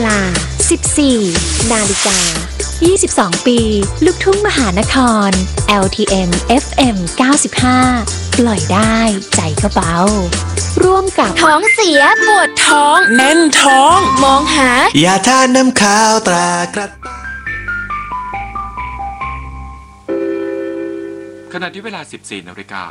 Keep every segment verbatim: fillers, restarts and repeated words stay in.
ลา สิบสี่ นาฬิกา ยี่สิบสอง ปีลูกทุ่งมหานคร แอล ที เอ็ม เอฟ เอ็ม เก้าสิบห้า ปล่อยได้ใจก็เบาร่วมกับท้องเสียปวดท้องแน่นท้องมองหายาทาน้ำขาวตรากระขณะที่เวลา สิบสี่ นาฬิกา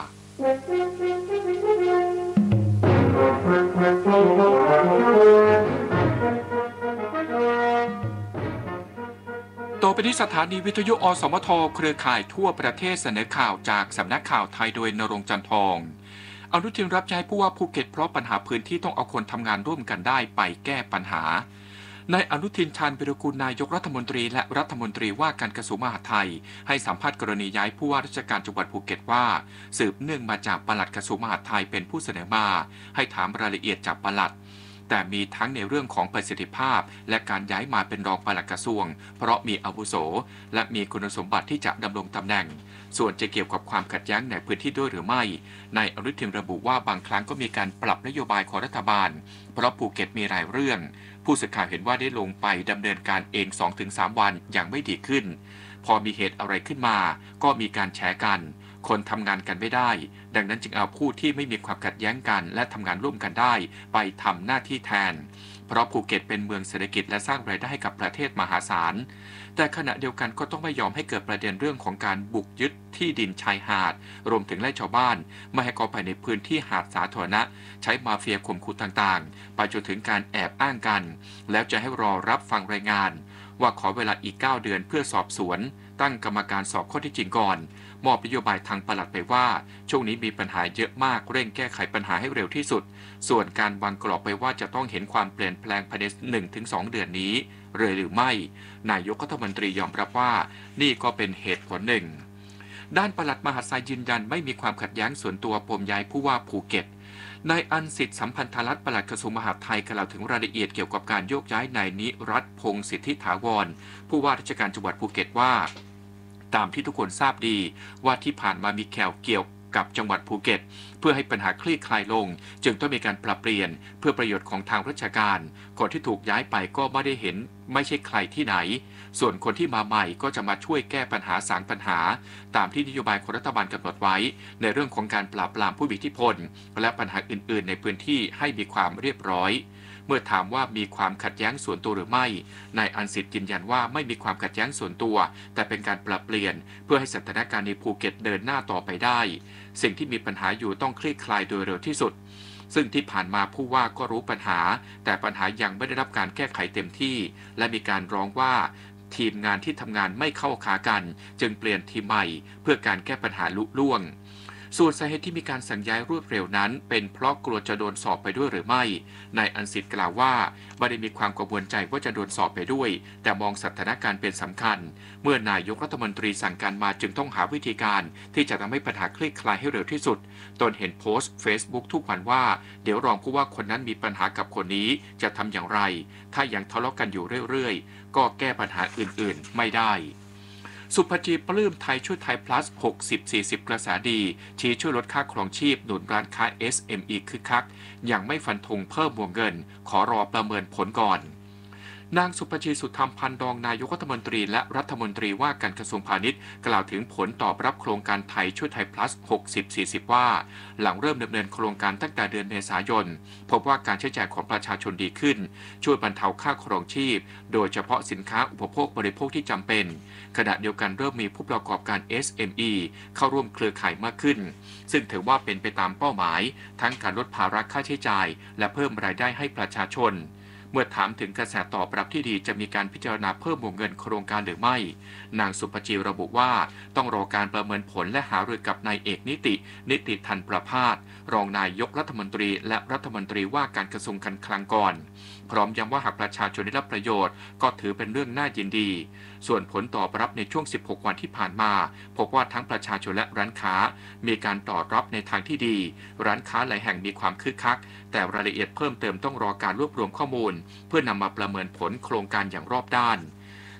ต่อไปที่สถานีวิทยุอสมทเครือข่ายทั่วประเทศเสนอข่าวจากสำนักข่าวไทยโดยณรงค์จันทองอนุทินรับใช้ผู้ว่าภูเก็ตเพราะปัญหาพื้นที่ต้องเอาคนทำงานร่วมกันได้ไปแก้ปัญหานายอนุทินชาญวิรากูลนายกรัฐมนตรีและรัฐมนตรีว่าการกระทรวงมหาดไทยให้สัมภาษณ์กรณีย้ายผู้ว่าราชการจังหวัดภูเก็ตว่าสืบเนื่องมาจากปลัดกระทรวงมหาดไทยเป็นผู้เสนอมาให้ถามรายละเอียดจากปลัดแต่มีทั้งในเรื่องของประสิทธิภาพและการย้ายมาเป็นรองปลัดกระทรวงเพราะมีอาวุโสและมีคุณสมบัติที่จะดำรงตำแหน่งส่วนจะเกี่ยวกับความขัดแย้งในพื้นที่ด้วยหรือไม่นายอนุทินระบุว่าบางครั้งก็มีการปรับนโยบายของรัฐบาลเพราะภูเก็ตมีหลายเรื่องผู้สื่อข่าวเห็นว่าได้ลงไปดำเนินการเอง สองถึงสาม วันอย่างไม่ดีขึ้นพอมีเหตุอะไรขึ้นมาก็มีการแฉกันคนทำงานกันไม่ได้ดังนั้นจึงเอาผู้ที่ไม่มีความขัดแย้งกันและทำงานร่วมกันได้ไปทำหน้าที่แทนเพราะภูเก็ตเป็นเมืองเศรษฐกิจและสร้างรายได้ให้กับประเทศมหาศาลแต่ขณะเดียวกันก็ต้องไม่ยอมให้เกิดประเด็นเรื่องของการบุกยึดที่ดินชายหาดรวมถึงไล่ชาวบ้านไม่ให้ก่อไปในพื้นที่หาดสาธารณะใช้มาเฟียข่มขู่ต่างๆไปจนถึงการแอบอ้างกันแล้วจะให้รอรับฟังรายงานว่าขอเวลาอีกเก้าเดือนเพื่อสอบสวนตั้งกรรมการสอบข้อเท็จจริงก่อนมอบนโยบายทางปลัดไปว่าช่วงนี้มีปัญหาเยอะมากเร่งแก้ไขปัญหาให้เร็วที่สุดส่วนการวางกรอบไปว่าจะต้องเห็นความเปลี่ยนแปลงภายใน หนึ่งถึงสอง เดือนนี้เลยหรือไม่นายกรัฐมนตรียอมรับว่านี่ก็เป็นเหตุผลหนึ่งด้านปลัดมหาดไทยยืนยันไม่มีความขัดแย้งส่วนตัวปมย้ายผู้ว่าภูเก็ตนายอันสิทธิสัมพันธรัตน์ปลัดกระทรวงมหาดไทยกล่าวถึงรายละเอียดเกี่ยวกับการโยกย้ายนายนิรัตน์พงษ์สิทธิถาวรผู้ว่าราชการจังหวัดภูเก็ตว่าตามที่ทุกคนทราบดีว่าที่ผ่านมามีแขวเกี่ยวกับจังหวัดภูเก็ตเพื่อให้ปัญหาคลี่คลายลงจึงต้องมีการปรับเปลี่ยนเพื่อประโยชน์ของทางราชการคนที่ถูกย้ายไปก็ไม่ได้เห็นไม่ใช่ใครที่ไหนส่วนคนที่มาใหม่ก็จะมาช่วยแก้ปัญหาสางปัญหาตามที่นโยบายของรัฐบาลกำหนดไว้ในเรื่องของการปราบปรามผู้มีอิทธิพลและปัญหาอื่นๆในพื้นที่ให้มีความเรียบร้อยเมื่อถามว่ามีความขัดแย้งส่วนตัวหรือไม่นายอันสิทธิ์ยืนยันว่าไม่มีความขัดแย้งส่วนตัวแต่เป็นการปรับเปลี่ยนเพื่อให้สถานการณ์ในภูเก็ตเดินหน้าต่อไปได้สิ่งที่มีปัญหาอยู่ต้องคลี่คลายโดยเร็วที่สุดซึ่งที่ผ่านมาผู้ว่าก็รู้ปัญหาแต่ปัญหายังไม่ได้รับการแก้ไขเต็มที่และมีการร้องว่าทีมงานที่ทำงานไม่เข้าขากันจึงเปลี่ยนทีมใหม่เพื่อการแก้ปัญหาลุล่วงส่วนสาเหตุที่มีการสั่งย้ายรวดเร็วนั้นเป็นเพราะกลัวจะโดนสอบไปด้วยหรือไม่นายอันสิทธิ์กล่าวว่าไม่ได้มีความกังวลใจว่าจะโดนสอบไปด้วยแต่มองสถานการณ์เป็นสำคัญเมื่อนายกรัฐมนตรีสั่งการมาจึงต้องหาวิธีการที่จะทำให้ปัญหาคลี่คลายให้เร็วที่สุดตนเห็นโพสต์ Facebook ทุกวันว่าเดี๋ยวรองผู้ว่าคนนั้นมีปัญหากับคนนี้จะทำอย่างไรถ้ายังทะเลาะกันอยู่เรื่อยๆก็แก้ปัญหาอื่นๆไม่ได้สุภจีปลื้มไทยช่วยไทย plus หกสิบ สี่สิบ กระแสดีชี้ช่วยลดค่าครองชีพหนุนร้านค้า เอส เอ็ม อี คึกคักยังไม่ฟันธงเพิ่มวงเงินขอรอประเมินผลก่อนนางสุภจีสุธรรมพันธ์รองนายกรัฐมนตรีและรัฐมนตรีว่าการกระทรวงพาณิชย์กล่าวถึงผลตอบรับโครงการไทยช่วยไทย plus หกสิบ สี่สิบ ว่าหลังเริ่มดำเนินโครงการตั้งแต่เดือนเมษายนพบว่าการใช้จ่ายของประชาชนดีขึ้นช่วยบรรเทาค่าครองชีพโดยเฉพาะสินค้าอุปโภคบริโภคที่จำเป็นขณะเดียวกันเริ่มมีผู้ประกอบการ เอส เอ็ม อี เข้าร่วมเครือข่ายมากขึ้นซึ่งถือว่าเป็นไปตามเป้าหมายทั้งการลดภาระค่าใช้จ่ายและเพิ่มรายได้ให้ประชาชนเมื่อถามถึงกระแสตอบรับที่ดีจะมีการพิจารณาเพิ่มวงเงินโครงการหรือไม่นางสุภจีระบุว่าต้องรอการประเมินผลและหารือกับนายเอกนิตินิติทันประภาสรองนายกรัฐมนตรีและรัฐมนตรีว่าการกระทรวงการคลังก่อนพร้อมย้ำว่าหากประชาชนได้รับประโยชน์ก็ถือเป็นเรื่องน่ายินดีส่วนผลตอบรับในช่วงสิบหกวันที่ผ่านมาพบว่าทั้งประชาชนและร้านค้ามีการตอบรับในทางที่ดีร้านค้าหลายแห่งมีความคึกคักแต่รายละเอียดเพิ่มเติมต้องรอการรวบรวมข้อมูลเพื่อนำมาประเมินผลโครงการอย่างรอบด้าน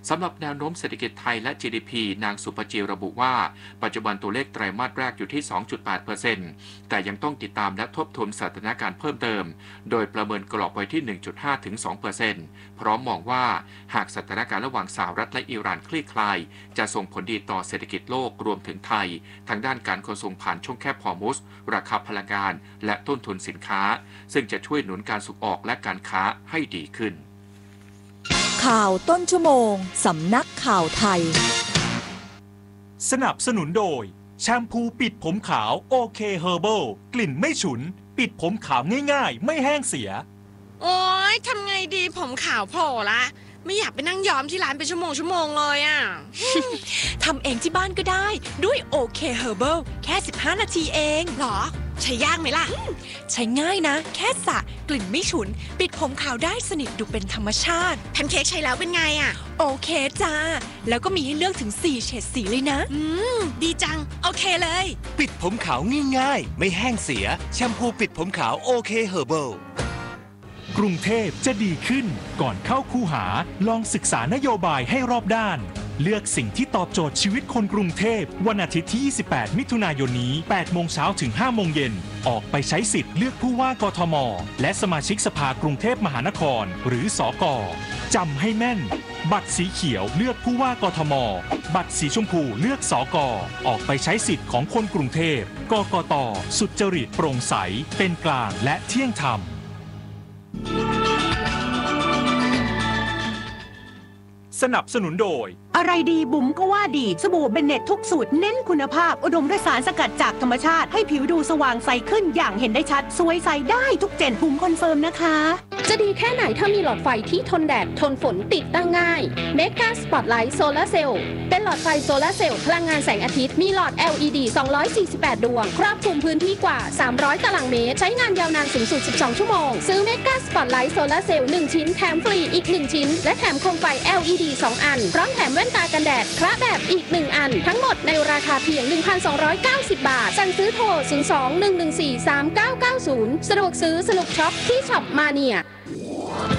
สำหรับแนวโน้มเศรษฐกิจไทยและ จี ดี พี นางสุภจีระบุว่าปัจจุบันตัวเลขไตรมาสแรกอยู่ที่ สองจุดแปดเปอร์เซ็นต์ แต่ยังต้องติดตามและทบทวนสถานการณ์เพิ่มเติมโดยประเมินกรอบไว้ที่ หนึ่งจุดห้าถึงสองเปอร์เซ็นต์ พร้อมมองว่าหากสถานการณ์ระหว่างสหรัฐและอิหร่านคลี่คลายจะส่งผลดีต่อเศรษฐกิจโลกรวมถึงไทยทางด้านการขนส่งผ่านช่องแคบฮอร์มุซราคาพลังงานและต้นทุนสินค้าซึ่งจะช่วยหนุนการส่งออกและการค้าให้ดีขึ้นข่าวต้นชั่วโมงสำนักข่าวไทยสนับสนุนโดยแชมพูปิดผมขาวโอเคเฮอร์เบิลกลิ่นไม่ฉุนปิดผมขาวง่ายๆไม่แห้งเสียโอ๊ยทำไงดีผมขาวโผล่ละไม่อยากไปนั่งย้อมที่ร้านเป็นชั่วโมงชั่วโมงเลยอ่ะทำเองที่บ้านก็ได้ด้วยโอเคเฮอร์เบิลแค่สิบห้านาทีเองหรอใช้ยากไหมล่ะใช้ง่ายนะแค่สระกลิ่นไม่ฉุนปิดผมขาวได้สนิทดูเป็นธรรมชาติแพนเค้กใช้แล้วเป็นไงอ่ะโอเคจ้าแล้วก็มีให้เลือกถึงสี่เฉดสีเลยนะอืมดีจังโอเคเลยปิดผมขาวง่ายๆไม่แห้งเสียแชมพูปิดผมขาวโอเคเฮอร์เบิลกรุงเทพจะดีขึ้นก่อนเข้าคูหาลองศึกษานโยบายให้รอบด้านเลือกสิ่งที่ตอบโจทย์ชีวิตคนกรุงเทพวันอาทิตย์ที่ยี่สิบแปดมิถุนายนนี้แปดโมงเช้าถึงห้าโมงเย็นออกไปใช้สิทธิ์เลือกผู้ว่ากทมและสมาชิกสภากรุงเทพมหานครหรือสก.จำให้แม่นบัตรสีเขียวเลือกผู้ว่ากทมบัตรสีชมพูเลือกสก.ออกไปใช้สิทธิ์ของคนกรุงเทพกกต.สุจริตโปร่งใสเป็นกลางและเที่ยงธรรมสนับสนุนโดยอะไรดีบุ๋มก็ว่าดีสบู่เบนเน็ตทุกสูตรเน้นคุณภาพอุดมด้วยสารสกัดจากธรรมชาติให้ผิวดูสว่างใสขึ้นอย่างเห็นได้ชัดสวยใสได้ทุกเจนบุ๋มคอนเฟิร์มนะคะจะดีแค่ไหนถ้ามีหลอดไฟที่ทนแดดทนฝนติดตั้งง่าย Mega Spotlight Solar Cell เป็นหลอดไฟโซลาร์เซลล์พลังงานแสงอาทิตย์มีหลอด แอล อี ดี สองร้อยสี่สิบแปดดวงครอบคลุมพื้นที่กว่าสามร้อยตารางเมตรใช้งานยาวนานสูงสุดสิบสองชั่วโมงซื้อ Mega Spotlight Solar Cell หนึ่งชิ้นแถมฟรีอีกหนึ่งชิ้นและแถมโคมไฟ แอล อี ดี สองอันพร้อมแถมแว่นตากันแดดพระแบบอีกหนึ่งอันทั้งหมดในราคาเพียง หนึ่งพันสองร้อยเก้าสิบ บาทสั่งซื้อโทรศูนย์ สอง หนึ่ง หนึ่ง สี่ สาม เก้า เก้า ศูนย์สะดวกซื้อสนุกช็อปที่ช็อปมาเนีย